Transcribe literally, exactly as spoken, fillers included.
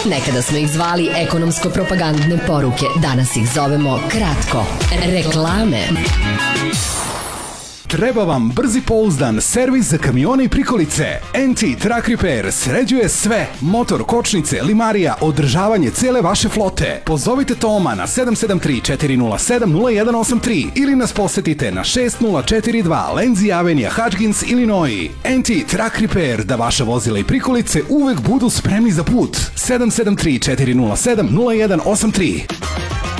Nekada smo ih zvali ekonomsko-propagandne poruke, danas ih zovemo kratko reklame. Treba vam brzi pouzdan servis za kamione i prikolice. en te Truck Repair sređuje sve. Motor, kočnice, limarija, održavanje cele vaše flote. Pozovite Toma na sedam sedam tri četiri nula sedam nula jedan osam tri ili nas posetite na šest nula četiri dva Lenzi Avenija, Hutchins, Illinois. en te Truck Repair, da vaša vozila i prikolice uvek budu spremni za put. sedam sedam tri četiri nula sedam nula jedan osam tri.